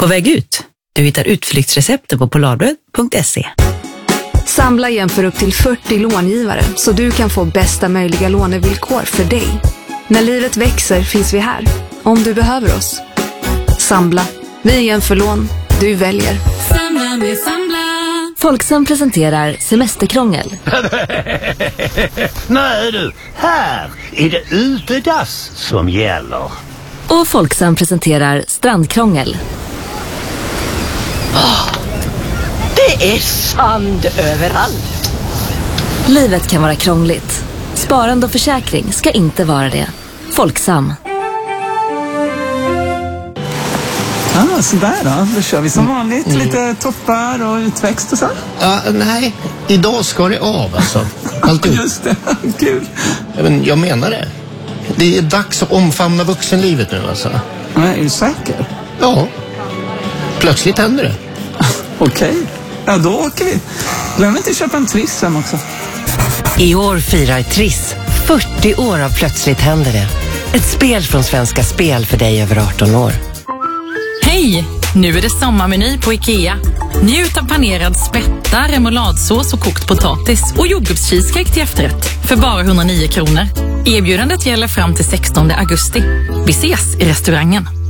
På väg ut? Du hittar utflyktsrecepter på polarbröd.se. Samla jämför upp till 40 långivare så du kan få bästa möjliga lånevillkor för dig. När livet växer finns vi här, om du behöver oss. Samla. Vi jämför lån. Du väljer. Samla med Samla. Folksam presenterar semesterkrångel. Nej du, här är det utedass som gäller. Och Folksam presenterar strandkrångel. Det är sand överallt. Livet kan vara krångligt. Sparande och försäkring ska inte vara det. Folksam. Ja, sådär då. Då kör vi som vanligt. Lite toppar och utväxt och så. Ja, nej. Idag ska det av alltså. Alltid. Just det. Kul. Men jag menar det. Det är dags att omfamna vuxenlivet nu alltså. Nej, är du säker? Ja. Plötsligt händer det. Okej. Ja, då åker vi. Glöm inte att köpa en Triss hem också. I år firar Triss 40 år av Plötsligt händer det. Ett spel från Svenska Spel för dig över 18 år. Hej! Nu är det sommarmeny på IKEA. Njut av panerad spätta, remouladsås och kokt potatis och jordgubbscheesecake till efterrätt för bara 109 kronor. Erbjudandet gäller fram till 16 augusti. Vi ses i restaurangen.